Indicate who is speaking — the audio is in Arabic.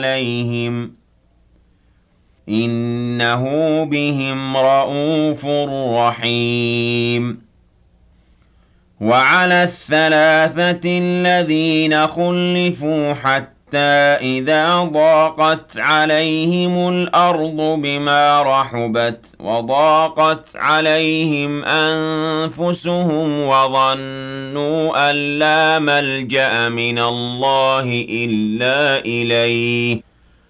Speaker 1: عليهم إنه بهم رءوف رحيم وعلى الثلاثة الذين خلفوا حتى إذا ضاقت عليهم الأرض بما رحبت وضاقت عليهم أنفسهم وظنوا أن لا ملجأ من الله إلا إليه